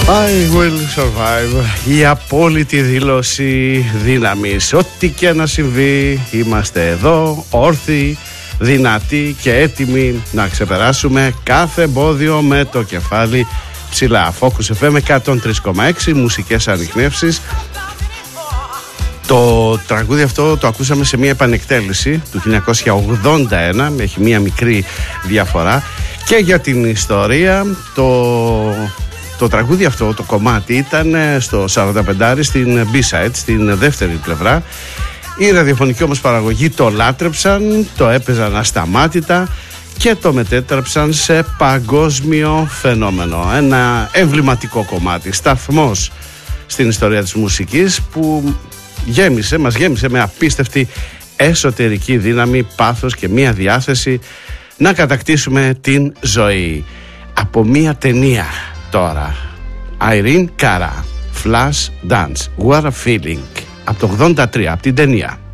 I will survive. Η απόλυτη δήλωση δύναμης. Ό,τι και να συμβεί, είμαστε εδώ, όρθιοι, δυνατοί και έτοιμοι να ξεπεράσουμε κάθε εμπόδιο με το κεφάλι ψηλά. Focus FM 103,6, μουσικές ανιχνεύσεις. Το τραγούδι αυτό το ακούσαμε σε μια επανεκτέλεση του 1981, έχει μια μικρή διαφορά. Και για την ιστορία, το τραγούδι αυτό, το κομμάτι, ήταν στο 45 στην B-side, στην δεύτερη πλευρά. Οι ραδιοφωνικοί όμως παραγωγοί το λάτρεψαν, το έπαιζαν ασταμάτητα και το μετέτρεψαν σε παγκόσμιο φαινόμενο. Ένα εμβληματικό κομμάτι, σταθμός στην ιστορία της μουσικής που μας γέμισε με απίστευτη εσωτερική δύναμη, πάθος και μια διάθεση να κατακτήσουμε την ζωή. Από μια ταινία τώρα, Irene Cara, Flash Dance, What a Feeling, από το 83, από την ταινία.